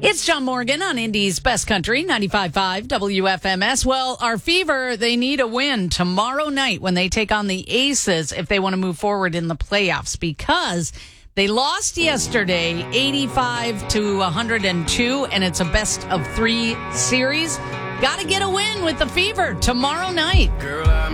It's John Morgan on Indy's Best Country, 95.5 WFMS. Well, our Fever, they need a win tomorrow night when they take on the Aces if they want to move forward in the playoffs, because they lost yesterday 85-102, and it's a best of 3 series. Got to get a win with the Fever tomorrow night. Girl,